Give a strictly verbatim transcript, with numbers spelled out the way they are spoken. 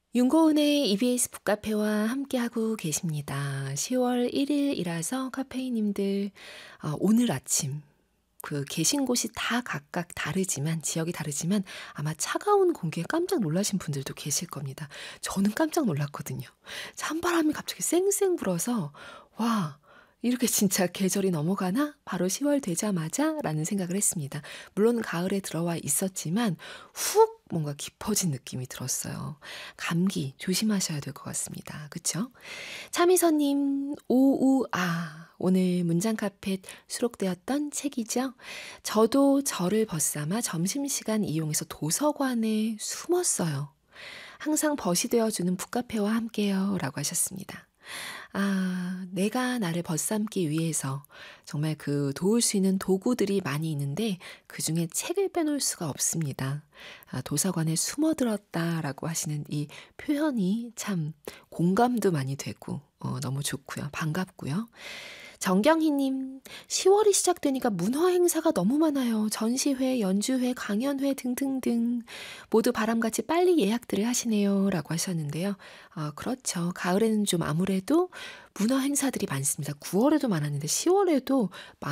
윤고은의 이비에스 북카페와 함께하고 계십니다. 시월 일일이라서 카페이님들 어, 오늘 아침 그 계신 곳이 다 각각 다르지만 지역이 다르지만 아마 차가운 공기에 깜짝 놀라신 분들도 계실 겁니다. 저는 깜짝 놀랐거든요. 찬바람이 갑자기 쌩쌩 불어서 와 이렇게 진짜 계절이 넘어가나? 바로 시월 되자마자 라는 생각을 했습니다. 물론 가을에 들어와 있었지만 훅 뭔가 깊어진 느낌이 들었어요. 감기 조심하셔야 될 것 같습니다. 그쵸? 차미선님, 오우, 아, 오늘 문장카펫 수록되었던 책이죠? 저도 저를 벗삼아 점심시간 이용해서 도서관에 숨었어요. 항상 벗이 되어주는 북카페와 함께요. 라고 하셨습니다. 아, 내가 나를 벗삼기 위해서 정말 그 도울 수 있는 도구들이 많이 있는데 그 중에 책을 빼놓을 수가 없습니다. 아, 도서관에 숨어들었다라고 하시는 이 표현이 참 공감도 많이 되고 어, 너무 좋고요. 반갑고요. 정경희님, 시월이 시작되니까 문화 행사가 너무 많아요. 전시회, 연주회, 강연회 등등등. 모두 바람같이 빨리 예약들을 하시네요. 라고 하셨는데요. 아, 그렇죠. 가을에는 좀 아무래도 문화 행사들이 많습니다. 구월에도 많았는데 시월에도